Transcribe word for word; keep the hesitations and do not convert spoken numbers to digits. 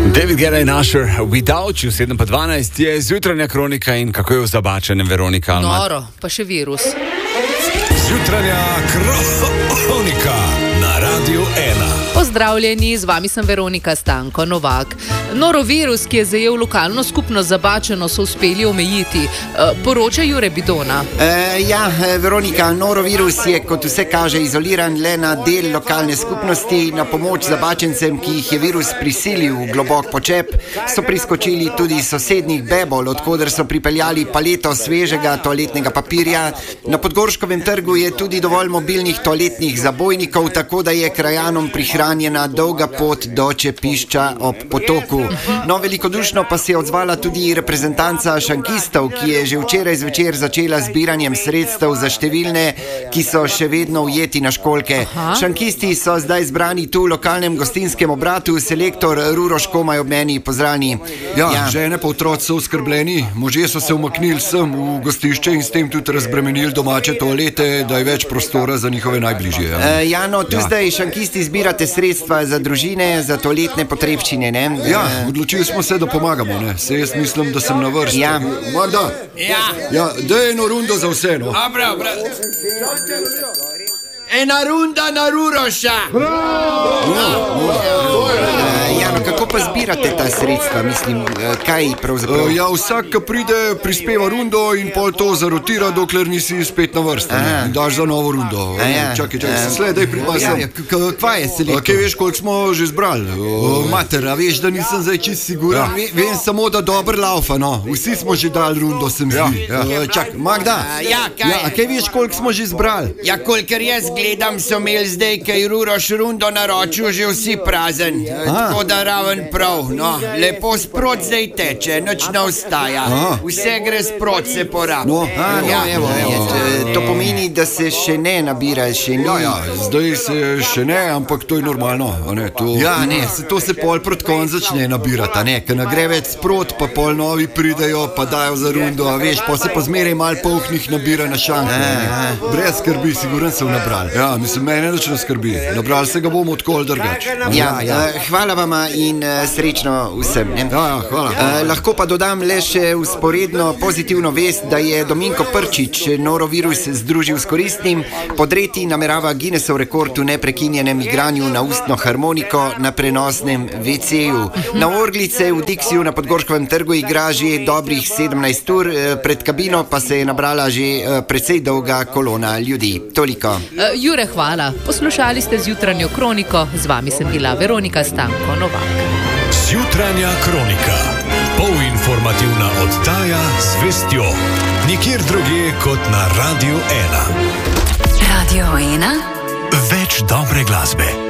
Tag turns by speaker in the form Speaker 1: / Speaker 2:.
Speaker 1: David Guetta in Usher, Without You, sedem pa dvanajst je zjutranja kronika in kako je v zabačenem Veronika Almat.
Speaker 2: Noro, pa še virus.
Speaker 3: Zjutranja kronika na Radiu ena.
Speaker 2: Pozdravljeni, z vami sem Veronika Stanko Novak. Norovirus, ki je zajel lokalno skupnost Zabačeno, so uspeli omejiti. E, poroča Jure Bidona.
Speaker 4: E, ja, Veronika, norovirus je, kot vse kaže, izoliran le na del lokalne skupnosti. Na pomoč Zabačencem, ki jih je virus prisilil v globok počep, so priskočili tudi sosednjih Bebol, odkoder so pripeljali paleto svežega toaletnega papirja. Na Podgorškovem trgu je tudi dovolj mobilnih toaletnih zabojnikov, tako da je krajanom prihranjena dolga pot do čepišča ob potoku. No, velikodušno pa se je odzvala tudi reprezentanca šankistov, ki je že včeraj zvečer začela zbiranjem sredstev za številne, ki so še vedno ujeti na školjke. Aha. Šankisti so zdaj zbrani tu v lokalnem gostinskem obratu, selektor Ruro Škomaj ob meni, pozdravljeni.
Speaker 5: Ja, ja, žene pa otroci so oskrbljeni, možje so se umaknili sem v gostišče in s tem tudi razbremenili domače toalete, da je več prostora za njihove najbližje. Ja,
Speaker 4: e, ja no, tu ja. Zdaj šankisti zbirate sredstva za družine, za toaletne potrebščine, ne?
Speaker 5: Ja, odločili smo se, da pomagamo, ne? Se jaz mislim, da sem na vrsti.
Speaker 4: Ja.
Speaker 5: Magda?
Speaker 6: Ja.
Speaker 5: Ja, daj eno rundo za vse, no?
Speaker 6: A, prav, prav. Ena runda na Ruroša!
Speaker 5: Bravo! No, no.
Speaker 4: Ja, no, kako pa zbirate ta sredstva? Mislim, kaj pravzaprav?
Speaker 5: Ja, vsak, ki pride, prispeva rundo in pol to zarotira, dokler nisi spet na vrsti. Daš za novo rundo.
Speaker 4: Ja.
Speaker 5: Čakaj, čakaj, se sledaj pripasem.
Speaker 4: Ja, kva je selektor?
Speaker 5: Kaj veš, koliko smo že zbrali?
Speaker 4: O, mater, a veš, da nisem zdaj čist siguran.
Speaker 5: Ja.
Speaker 4: Vem samo, da dober laufa, no. Vsi smo že dali rundo, sem zdi.
Speaker 5: Ja, ja.
Speaker 4: Čakaj, Magda.
Speaker 6: Ja, kaj?
Speaker 4: Ja, a kaj veš, koliko smo že zbrali?
Speaker 6: Ja, kolikor jaz gledam, so imeli zdaj, kaj Ruroš rundo naročil, že vsi prazen. Tako da raven prav, no. Lepo sprot zdaj teče, nič ne ostaja. Vse gre sprot, se porabi.
Speaker 4: No, a, no,
Speaker 6: ja,
Speaker 4: evo, evo. To pomeni, da se še ne nabira, še ni.
Speaker 5: Ja, ja, zdaj se še ne, ampak to je normalno. Ne, to...
Speaker 4: Ja, ne, se to se pol proti koncu začne nabirati, ne, ker nagre več sprot, pa pol novi pridejo, pa dajo za rundo, a veš, pa se pa zmeraj mal polhnih nabira na šanku.
Speaker 5: Brez skrbi, siguren sem nabral. Ja, mislim, mene nič ne skrbi. Nabral se ga bomo odkol drgač.
Speaker 4: Ja, ja. Hvala vama in uh, srečno vsem. Ne?
Speaker 5: Ja, ja, hvala.
Speaker 4: Uh, lahko pa dodam le še usporedno pozitivno vest, da je Dominko Prčič norovirus združil s koristnim. Podreti namerava Guinnessov rekord v neprekinjenem igranju na ustno harmoniko na prenosnem ve ceju. Na orglice v Dixiju na Podgorškovem trgu igra že dobrih sedemnajst ur, pred kabino pa se je nabrala že uh, precej dolga kolona ljudi. Toliko.
Speaker 2: Uh, Jure, hvala. Poslušali ste zjutranjo kroniko, z vami sem bila Veronika Stanko Novak.
Speaker 3: Zjutranja kronika. Polinformativna oddaja z vestjo. Nikjer drugje kot na Radiu ena.
Speaker 7: Radio ena.
Speaker 3: Več dobre glasbe.